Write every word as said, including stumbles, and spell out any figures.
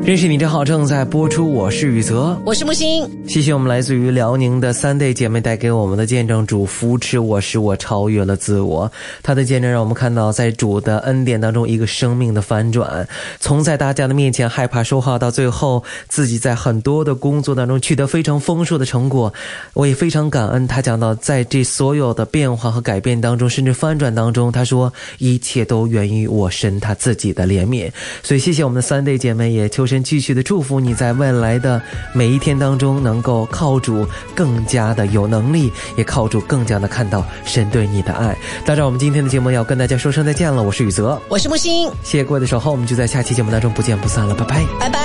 认识你真好正在播出，我是宇泽， 我是木星。 谢谢我们来自于辽宁的三 day 姐妹带给我们的见证，主扶持我，使我超越了自我。她的见证让我们看到在主的恩典当中一个生命的翻转，从在大家的面前害怕说话，到最后自己在很多的工作当中取得非常丰硕的成果。我也非常感恩她讲到在这所有的变化和改变当中，甚至翻转当中，她说一切都源于我神他自己的怜悯。所以谢谢我们的三 day 姐妹，也求神继续的祝福你在未来的每一天当中能够靠主更加的有能力，也靠主更加的看到神对你的爱。到这我们今天的节目要跟大家说声再见了，我是宇泽， 我是木星， 谢谢各位的守候，我们就在下期节目当中不见不散了，拜拜， 拜拜。